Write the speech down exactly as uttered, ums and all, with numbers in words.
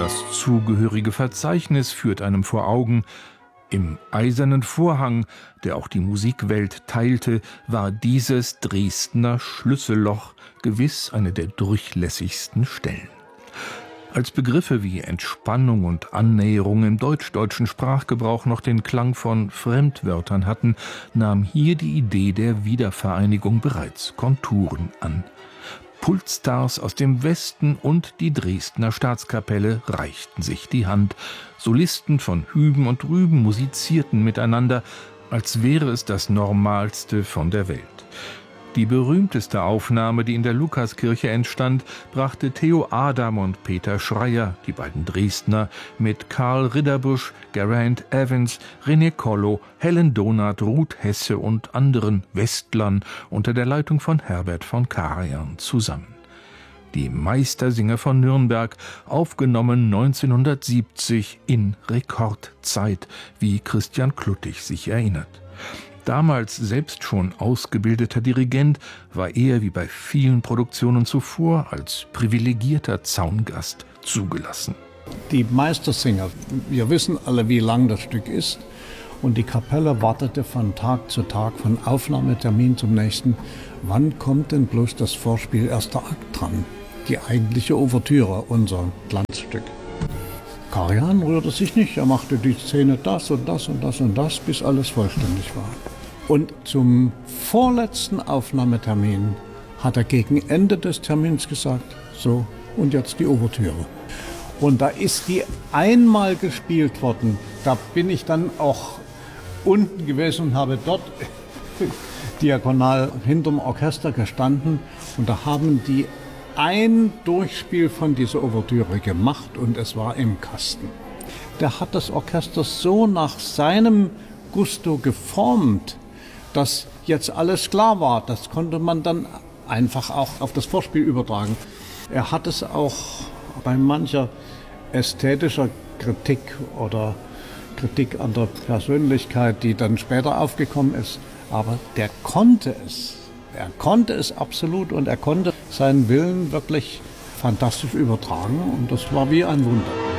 Das zugehörige Verzeichnis führt einem vor Augen: Im Eisernen Vorhang, der auch die Musikwelt teilte, war dieses Dresdner Schlüsselloch gewiss eine der durchlässigsten Stellen. Als Begriffe wie Entspannung und Annäherung im deutsch-deutschen Sprachgebrauch noch den Klang von Fremdwörtern hatten, nahm hier die Idee der Wiedervereinigung bereits Konturen an. Pultstars aus dem Westen und die Dresdner Staatskapelle reichten sich die Hand. Solisten von hüben und drüben musizierten miteinander, als wäre es das Normalste von der Welt. Die berühmteste Aufnahme, die in der Lukaskirche entstand, brachte Theo Adam und Peter Schreyer, die beiden Dresdner, mit Karl Ridderbusch, Geraint Evans, René Collo, Helen Donath, Ruth Hesse und anderen Westlern unter der Leitung von Herbert von Karajan zusammen. Die Meistersinger von Nürnberg, aufgenommen neunzehnhundertsiebzig in Rekordzeit, wie Christian Kluttig sich erinnert. Damals selbst schon ausgebildeter Dirigent, war er wie bei vielen Produktionen zuvor als privilegierter Zaungast zugelassen. Die Meistersinger, wir wissen alle, wie lang das Stück ist, und die Kapelle wartete von Tag zu Tag, von Aufnahmetermin zum nächsten. Wann kommt denn bloß das Vorspiel erster Akt dran? Die eigentliche Ouvertüre, unser Glanzstück. Karajan rührte sich nicht, er machte die Szene das und das und das und das, bis alles vollständig war. Und zum vorletzten Aufnahmetermin hat er gegen Ende des Termins gesagt, so, und jetzt die Ouvertüre. Und da ist die einmal gespielt worden. Da bin ich dann auch unten gewesen und habe dort diagonal hinterm Orchester gestanden. Und da haben die ein Durchspiel von dieser Ouvertüre gemacht und es war im Kasten. Der hat das Orchester so nach seinem Gusto geformt, dass jetzt alles klar war. Das konnte man dann einfach auch auf das Vorspiel übertragen. Er hat es auch bei mancher ästhetischer Kritik oder Kritik an der Persönlichkeit, die dann später aufgekommen ist, aber der konnte es. Er konnte es absolut und er konnte seinen Willen wirklich fantastisch übertragen und das war wie ein Wunder.